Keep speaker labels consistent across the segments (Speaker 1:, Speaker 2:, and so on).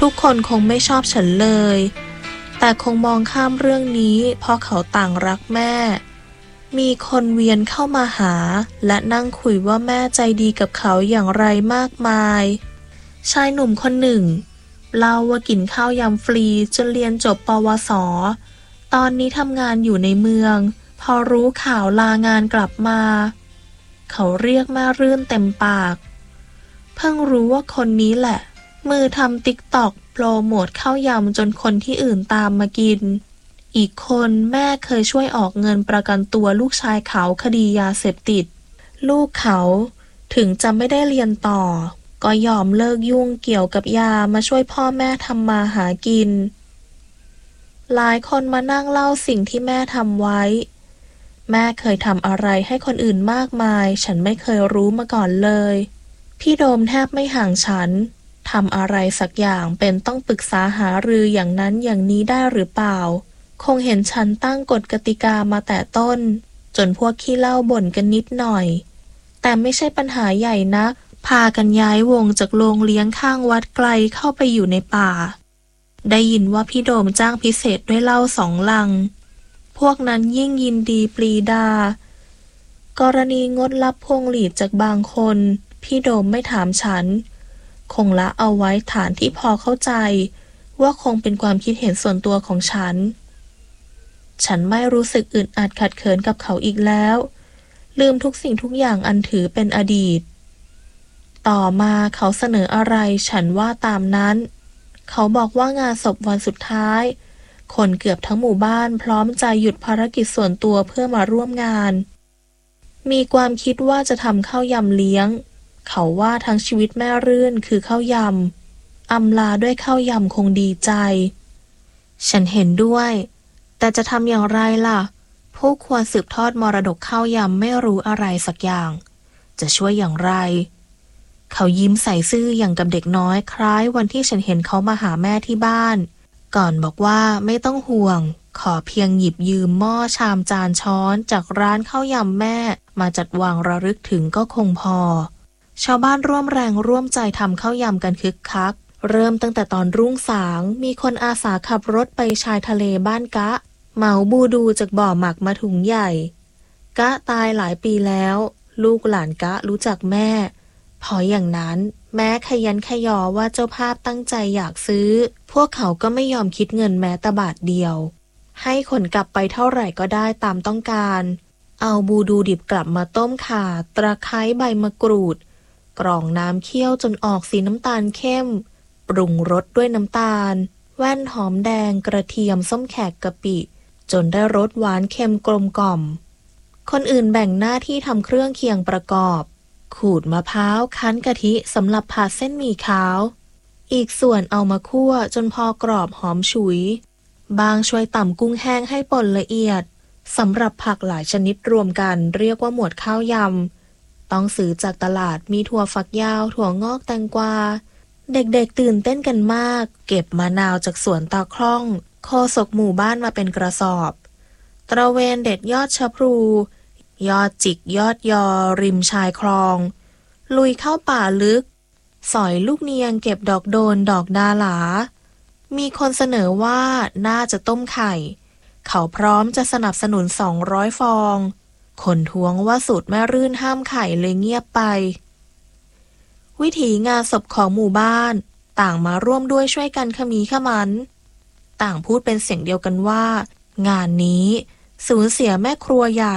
Speaker 1: ทุกคนคงไม่ชอบฉันเลยแต่คงมองข้ามเรื่องนี้เพราะเขาต่างรักแม่มีคนเวียนเข้ามาหาและนั่งคุยว่าแม่ใจดีกับเขาอย่างไรมากมายชายหนุ่มคนหนึ่งเล่าว่ากินข้าวยำฟรีจนเรียนจบปวสตอนนี้ทำงานอยู่ในเมืองพอรู้ข่าวลางานกลับมาเขาเรียกแม่รื่นเต็มปากเพิ่งรู้ว่าคนนี้แหละมือทำติ๊กต็อกโปรโมทข้าวยำจนคนที่อื่นตามมากินอีกคนแม่เคยช่วยออกเงินประกันตัวลูกชายเขาคดียาเสพติดลูกเขาถึงจะไม่ได้เรียนต่อก็ยอมเลิกยุ่งเกี่ยวกับยามาช่วยพ่อแม่ทำมาหากินหลายคนมานั่งเล่าสิ่งที่แม่ทำไว้แม่เคยทำอะไรให้คนอื่นมากมายฉันไม่เคยรู้มาก่อนเลยพี่โดมแทบไม่ห่างฉันทำอะไรสักอย่างเป็นต้องปรึกษาหารืออย่างนั้นอย่างนี้ได้หรือเปล่าคงเห็นฉันตั้งกฎกติกามาแต่ต้นจนพวกขี้เหล้าบ่นกันนิดหน่อยแต่ไม่ใช่ปัญหาใหญ่นักพากันย้ายวงจากโรงเลี้ยงข้างวัดไกลเข้าไปอยู่ในป่าได้ยินว่าพี่โดมจ้างพิเศษด้วยเหล้า2 ลังพวกนั้นยิ่งยินดีปรีดากรณีงดรับพวงหลีดจากบางคนพี่โดมไม่ถามฉันคงละเอาไว้ฐานที่พอเข้าใจว่าคงเป็นความคิดเห็นส่วนตัวของฉันไม่รู้สึกอึดอัดขัดเขินกับเขาอีกแล้วลืมทุกสิ่งทุกอย่างอันถือเป็นอดีตต่อมาเขาเสนออะไรฉันว่าตามนั้นเขาบอกว่างานศพวันสุดท้ายคนเกือบทั้งหมู่บ้านพร้อมใจหยุดภารกิจส่วนตัวเพื่อมาร่วมงานมีความคิดว่าจะทำข้าวยำเลี้ยงเขาว่าทั้งชีวิตแม่รื่นคือข้าวยำอำลาด้วยข้าวยำคงดีใจฉันเห็นด้วยแต่จะทำอย่างไรล่ะผู้ควรสืบทอดมรดกข้าวยำไม่รู้อะไรสักอย่างจะช่วยอย่างไรเขายิ้มใส่ซื่ออย่างกับเด็กน้อยคล้ายวันที่ฉันเห็นเขามาหาแม่ที่บ้านก่อนบอกว่าไม่ต้องห่วงขอเพียงหยิบยืมหม้อชามจานช้อนจากร้านข้าวยำแม่มาจัดวางระลึกถึงก็คงพอชาวบ้านร่วมแรงร่วมใจทำข้าวยำกันคึกคักเริ่มตั้งแต่ตอนรุ่งสางมีคนอาสาขับรถไปชายทะเลบ้านกะเหมาบูดูจากบ่อหมักมาถุงใหญ่กะตายหลายปีแล้วลูกหลานกะรู้จักแม่พออย่างนั้นแม้ขยันขยอว่าเจ้าภาพตั้งใจอยากซื้อพวกเขาก็ไม่ยอมคิดเงินแม้แต่บาทเดียวให้ขนกลับไปเท่าไหร่ก็ได้ตามต้องการเอาบูดูดิบกลับมาต้มข่าตะไคร้ใบมะกรูดกรองน้ำเคี่ยวจนออกสีน้ำตาลเข้มปรุงรสด้วยน้ำตาลแว่นหอมแดงกระเทียมส้มแขกกะปิจนได้รสหวานเค็มกลมกล่อมคนอื่นแบ่งหน้าที่ทำเครื่องเคียงประกอบขูดมะพร้าวคั้นกะทิสำหรับผัดเส้นหมี่ขาวอีกส่วนเอามาคั่วจนพอกรอบหอมฉุยบางช่วยตำกุ้งแห้งให้ป่นละเอียดสำหรับผักหลายชนิดรวมกันเรียกว่าหมวดข้าวยำต้องซื้อจากตลาดมีถั่วฝักยาวถั่วงอกแตงกวาเด็กๆตื่นเต้นกันมากเก็บมะนาวจากสวนตาคล่องโคศกหมู่บ้านมาเป็นกระสอบตระเวนเด็ดยอดชะพลูยอดจิกยอดยอริมชายคลองลุยเข้าป่าลึกสอยลูกเนียงเก็บดอกโดนดอกดาหลามีคนเสนอว่าน่าจะต้มไข่เขาพร้อมจะสนับสนุน200 ฟองคนท้วงว่าสูตรแม่รื่นห้ามไข่เลยเงียบไปวิถีงานศพของหมู่บ้านต่างมาร่วมด้วยช่วยกันขมีขมันต่างพูดเป็นเสียงเดียวกันว่างานนี้สูญเสียแม่ครัวใหญ่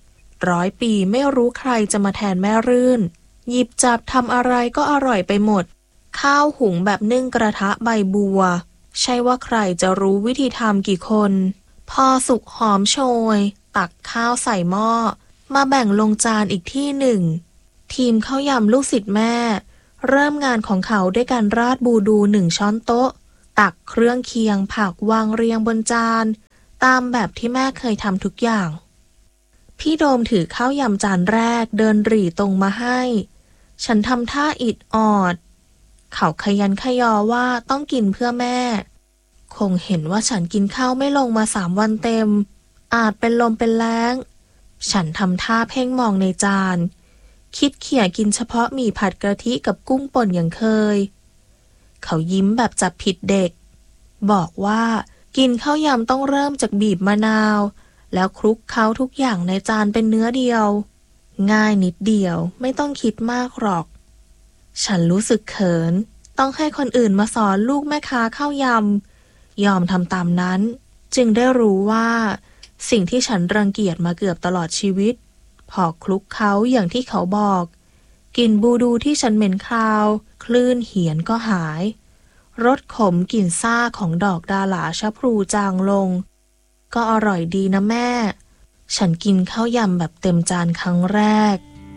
Speaker 1: 100 ปีไม่รู้ใครจะมาแทนแม่รื่นหยิบจับทำอะไรก็อร่อยไปหมดข้าวหุงแบบนึ่งกระทะใบบัวใช่ว่าใครจะรู้วิธีทำกี่คนพอสุกหอมโชยตักข้าวใส่หม้อมาแบ่งลงจานอีกที่หนึ่งทีมข้าวยำลูกศิษย์แม่เริ่มงานของเขาด้วยการราดบูดู1 ช้อนโต๊ะตักเครื่องเคียงผักวางเรียงบนจานตามแบบที่แม่เคยทำทุกอย่างพี่โดมถือข้าวยำจานแรกเดินหรี่ตรงมาให้ฉันทำท่าอิดออดเขาขยันขยอว่าต้องกินเพื่อแม่คงเห็นว่าฉันกินข้าวไม่ลงมา3 วันเต็มอาจเป็นลมเป็นแล้งฉันทำท่าเพ่งมองในจานคิดเขี่ยกินเฉพาะหมี่ผัดกะทิกับกุ้งป่นอย่างเคยเขายิ้มแบบจับผิดเด็กบอกว่ากินข้าวยำต้องเริ่มจากบีบมะนาวแล้วคลุกเคล้าทุกอย่างในจานเป็นเนื้อเดียวง่ายนิดเดียวไม่ต้องคิดมากหรอกฉันรู้สึกเขินต้องให้คนอื่นมาสอนลูกแม่ค้าข้าวยำยอมทำตามนั้นจึงได้รู้ว่าสิ่งที่ฉันรังเกียจมาเกือบตลอดชีวิตพอคลุกเคล้าอย่างที่เขาบอกกลิ่นบูดูที่ฉันเหม็นคาวคลื่นเหียนก็หายรสขมกลิ่นซ่าของดอกดาหลาชะพลูจางลงก็อร่อยดีนะแม่ฉันกินข้าวยำแบบเต็มจานครั้งแรก